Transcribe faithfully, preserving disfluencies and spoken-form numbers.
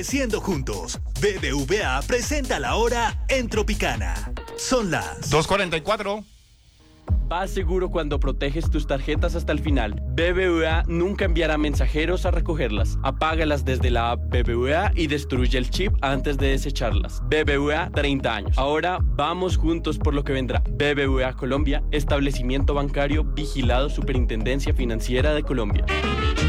Siendo juntos, B B V A presenta la hora en Tropicana. Son las dos cuarenta y cuatro. Vas seguro cuando proteges tus tarjetas hasta el final. B B V A nunca enviará mensajeros a recogerlas. Apágalas desde la app B B V A y destruye el chip antes de desecharlas. B B V A, treinta años. Ahora vamos juntos por lo que vendrá. B B V A Colombia, establecimiento bancario vigilado Superintendencia Financiera de Colombia.